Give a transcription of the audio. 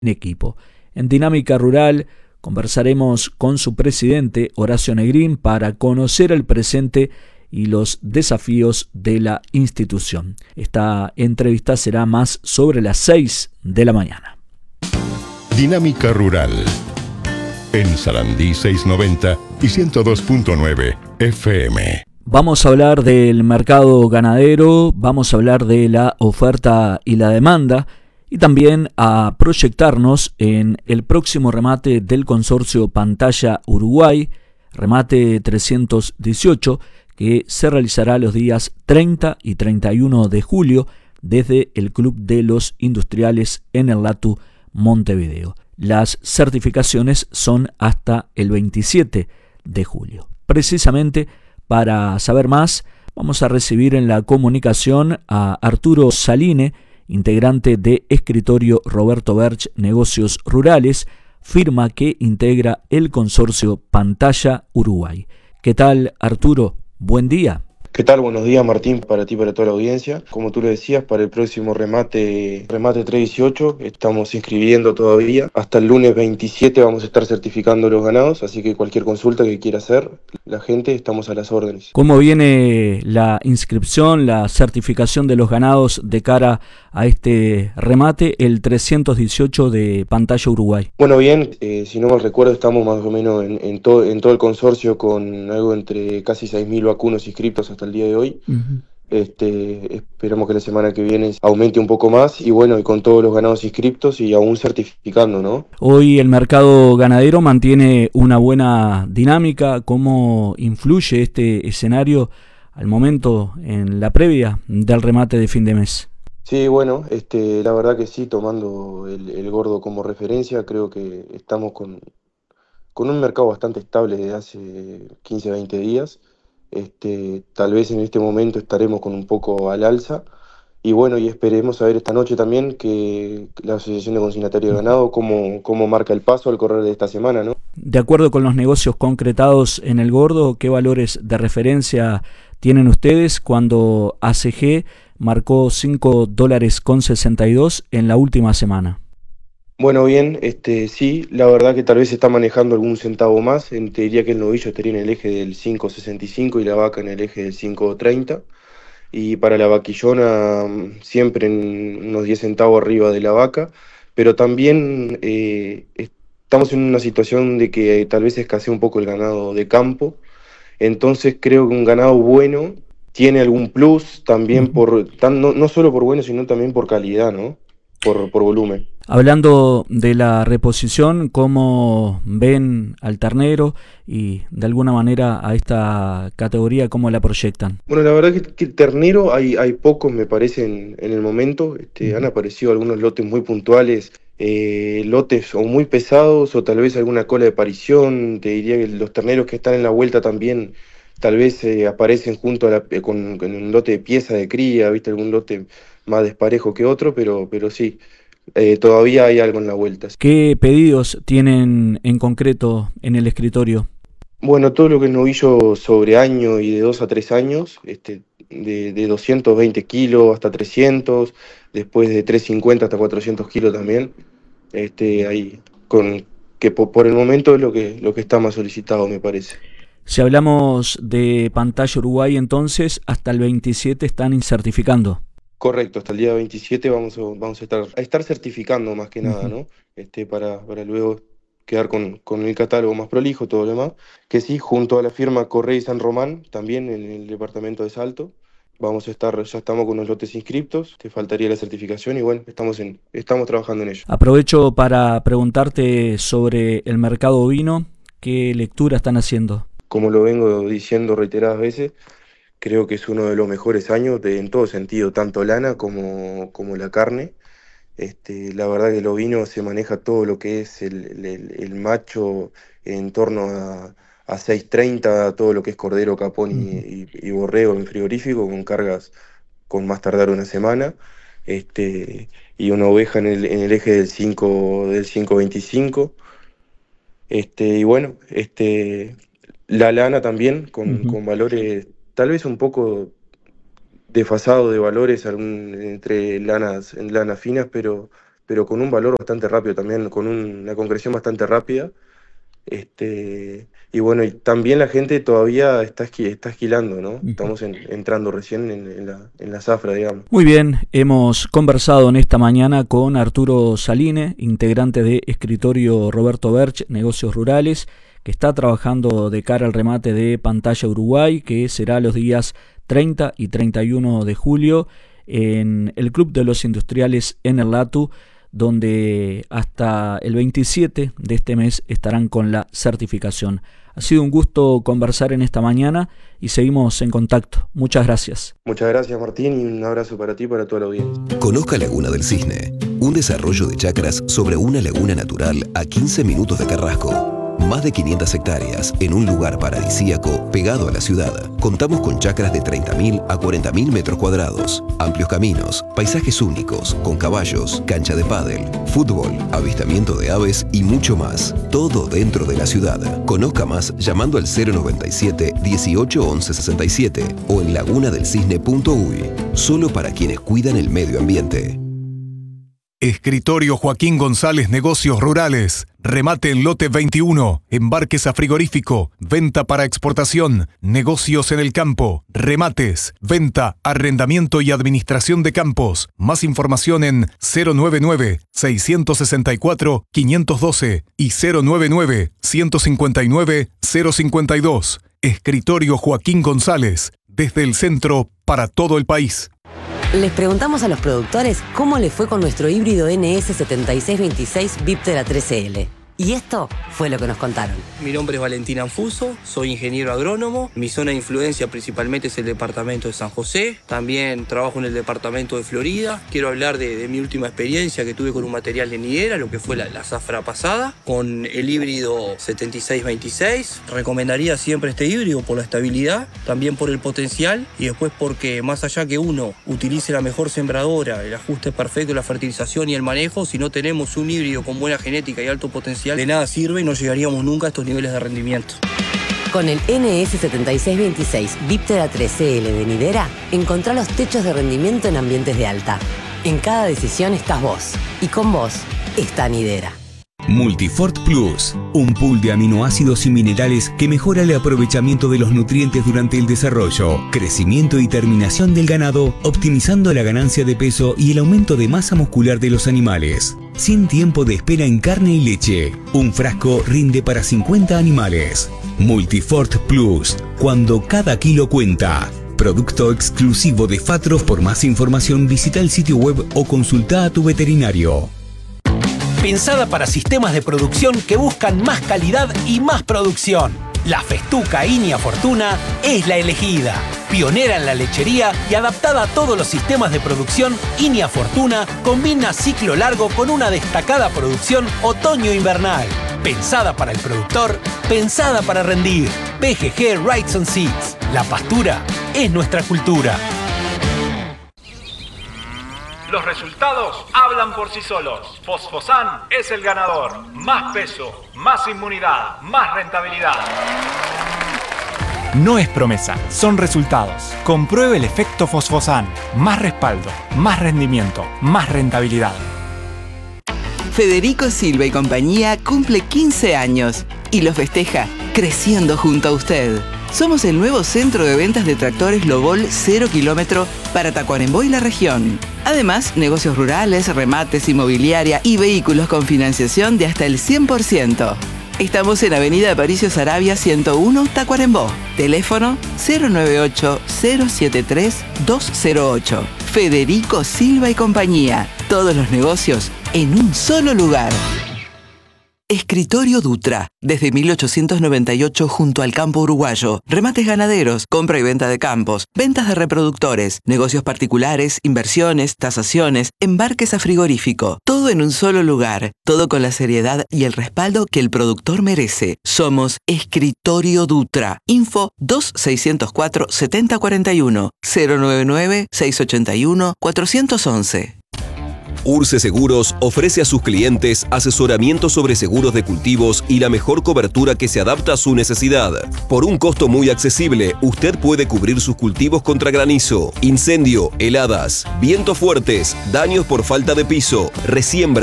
en equipo. En Dinámica Rural conversaremos con su presidente, Horacio Negrín, para conocer el presente y los desafíos de la institución. Esta entrevista será más sobre las 6 de la mañana. Dinámica Rural. En Sarandí 690 y 102.9 FM. Vamos a hablar del mercado ganadero, vamos a hablar de la oferta y la demanda y también a proyectarnos en el próximo remate del consorcio Pantalla Uruguay, remate 318, que se realizará los días 30 y 31 de julio desde el Club de los Industriales en el Latu Montevideo. Las certificaciones son hasta el 27 de julio. Precisamente para saber más, vamos a recibir en la comunicación a Arturo Saline, integrante de Escritorio Roberto Berch Negocios Rurales, firma que integra el consorcio Pantalla Uruguay. ¿Qué tal, Arturo? Buen día. ¿Qué tal? Buenos días, Martín, para ti y para toda la audiencia. Como tú lo decías, para el próximo remate 318, estamos inscribiendo todavía. Hasta el lunes 27 vamos a estar certificando los ganados, así que cualquier consulta que quiera hacer la gente, estamos a las órdenes. ¿Cómo viene la inscripción, la certificación de los ganados de cara a este remate, el 318 de Pantalla Uruguay? Bueno, bien, si no mal recuerdo, estamos más o menos en todo el consorcio con algo entre casi 6.000 vacunos inscriptos hasta el día de hoy. Uh-huh. Esperamos que la semana que viene aumente un poco más y bueno, y con todos los ganados inscriptos y aún certificando, ¿no? Hoy el mercado ganadero mantiene una buena dinámica. ¿Cómo influye este escenario al momento en la previa del remate de fin de mes? Sí, bueno, la verdad que sí, tomando el gordo como referencia, creo que estamos con un mercado bastante estable desde hace 15, 20 días. Tal vez en este momento estaremos con un poco al alza y bueno, y esperemos a ver esta noche también que la Asociación de Consignatarios de Ganado cómo marca el paso al correr de esta semana, ¿no? De acuerdo con los negocios concretados en el gordo, ¿qué valores de referencia tienen ustedes cuando ACG marcó $5.62 en la última semana? Bueno, bien, sí, la verdad que tal vez se está manejando algún centavo más. Te diría que el novillo estaría en el eje del 5.65 y la vaca en el eje del 5.30. Y para la vaquillona siempre en unos 10 centavos arriba de la vaca. Pero también estamos en una situación de que tal vez escasea un poco el ganado de campo. Entonces creo que un ganado bueno tiene algún plus también no solo por bueno, sino también por calidad, ¿no? Por volumen. Hablando de la reposición, ¿cómo ven al ternero y de alguna manera a esta categoría, cómo la proyectan? Bueno, la verdad que el ternero hay pocos, me parece, en el momento. Han aparecido algunos lotes muy puntuales, lotes o muy pesados o tal vez alguna cola de parición. Te diría que los terneros que están en la vuelta también tal vez aparecen junto a con un lote de pieza de cría, ¿viste? Algún lote más desparejo que otro, pero sí. Todavía hay algo en la vuelta. ¿Qué pedidos tienen en concreto en el escritorio? Bueno, todo lo que es novillo sobre año y de 2 a 3 años, de 220 kilos hasta 300, después de 350 hasta 400 kilos también, ahí, que por el momento es lo que está más solicitado, me parece. Si hablamos de Pantalla Uruguay, entonces, hasta el 27 están certificando. Correcto, hasta el día 27 vamos a estar certificando más que nada, ¿no? Para luego quedar con el catálogo más prolijo, todo lo demás. Que sí, junto a la firma Correa y San Román, también en el departamento de Salto, ya estamos con los lotes inscriptos, te faltaría la certificación y bueno, estamos trabajando en ello. Aprovecho para preguntarte sobre el mercado ovino, ¿qué lectura están haciendo? Como lo vengo diciendo reiteradas veces, creo que es uno de los mejores años en todo sentido, tanto lana como la carne. La verdad que el ovino se maneja todo lo que es el macho en torno a 6.30, todo lo que es cordero, capón y borrego en frigorífico, con cargas con más tardar una semana. Y una oveja en el eje del 5.25. Y bueno, la lana también, con valores tal vez un poco desfasado de valores entre lanas finas, pero pero con un valor bastante rápido también, con una concreción bastante rápida. Y bueno, y también la gente todavía está esquilando, ¿no? Estamos entrando recién en la zafra, digamos. Muy bien, hemos conversado en esta mañana con Arturo Saline, integrante de Escritorio Roberto Berch, Negocios Rurales, que está trabajando de cara al remate de Pantalla Uruguay, que será los días 30 y 31 de julio en el Club de los Industriales en el Latu, donde hasta el 27 de este mes estarán con la certificación. Ha sido un gusto conversar en esta mañana y seguimos en contacto. Muchas gracias. Muchas gracias, Martín, y un abrazo para ti y para toda la audiencia. Conozca Laguna del Cisne, un desarrollo de chacras sobre una laguna natural a 15 minutos de Carrasco. Más de 500 hectáreas en un lugar paradisíaco pegado a la ciudad. Contamos con chacras de 30.000 a 40.000 metros cuadrados, amplios caminos, paisajes únicos, con caballos, cancha de pádel, fútbol, avistamiento de aves y mucho más. Todo dentro de la ciudad. Conozca más llamando al 097 18 11 67 o en lagunadelcisne.uy. Solo para quienes cuidan el medio ambiente. Escritorio Joaquín González Negocios Rurales. Remate en lote 21. Embarques a frigorífico. Venta para exportación. Negocios en el campo. Remates. Venta, arrendamiento y administración de campos. Más información en 099-664-512 y 099-159-052. Escritorio Joaquín González. Desde el centro para todo el país. Les preguntamos a los productores cómo les fue con nuestro híbrido NS7626 Viptera 3CL. Y esto fue lo que nos contaron. Mi nombre es Valentín Anfuso, soy ingeniero agrónomo. Mi zona de influencia principalmente es el departamento de San José. También trabajo en el departamento de Florida. Quiero hablar de mi última experiencia que tuve con un material de nidera, lo que fue la zafra pasada, con el híbrido 7626. Recomendaría siempre este híbrido por la estabilidad, también por el potencial y después porque más allá que uno utilice la mejor sembradora, el ajuste perfecto, la fertilización y el manejo, si no tenemos un híbrido con buena genética y alto potencial, de nada sirve y no llegaríamos nunca a estos niveles de rendimiento. Con el NS7626 Viptera 3CL de nidera, encontrá los techos de rendimiento en ambientes de alta. En cada decisión estás vos, y con vos está nidera. Multifort Plus, un pool de aminoácidos y minerales que mejora el aprovechamiento de los nutrientes durante el desarrollo, crecimiento y terminación del ganado, optimizando la ganancia de peso y el aumento de masa muscular de los animales. Sin tiempo de espera en carne y leche. Un frasco rinde para 50 animales. Multifort Plus, cuando cada kilo cuenta. Producto exclusivo de Fatros. Por más información visita el sitio web o consulta a tu veterinario. Pensada para sistemas de producción que buscan más calidad y más producción. La Festuca Inia Fortuna es la elegida. Pionera en la lechería y adaptada a todos los sistemas de producción, Inia Fortuna combina ciclo largo con una destacada producción otoño-invernal. Pensada para el productor, pensada para rendir. BGG Rights on Seeds. La pastura es nuestra cultura. Los resultados hablan por sí solos. Fosfosan es el ganador. Más peso, más inmunidad, más rentabilidad. No es promesa, son resultados. Compruebe el efecto Fosfosan. Más respaldo, más rendimiento, más rentabilidad. Federico Silva y compañía cumple 15 años y lo festeja creciendo junto a usted. Somos el nuevo centro de ventas de tractores Lobol 0 kilómetro para Tacuarembó y la región. Además, negocios rurales, remates, inmobiliaria y vehículos con financiación de hasta el 100%. Estamos en Avenida Aparicio Saravia 101, Tacuarembó. Teléfono 098-073-208. Federico Silva y compañía. Todos los negocios en un solo lugar. Escritorio Dutra, desde 1898 junto al campo uruguayo. Remates ganaderos, compra y venta de campos, ventas de reproductores, negocios particulares, inversiones, tasaciones, embarques a frigorífico. Todo en un solo lugar, todo con la seriedad y el respaldo que el productor merece. Somos Escritorio Dutra. Info 2604-7041 099-681-411. Urce Seguros ofrece a sus clientes asesoramiento sobre seguros de cultivos y la mejor cobertura que se adapta a su necesidad. Por un costo muy accesible, usted puede cubrir sus cultivos contra granizo, incendio, heladas, vientos fuertes, daños por falta de piso, resiembra